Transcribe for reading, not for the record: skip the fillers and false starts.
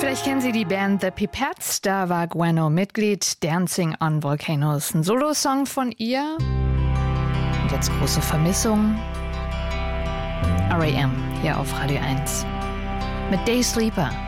Vielleicht kennen Sie die Band The Pipettes, da war Gwen Mitglied. Dancing on Volcanoes, ein Solosong von ihr. Und jetzt große Vermissung. R.E.M. hier auf Radio 1 mit Day Sleeper.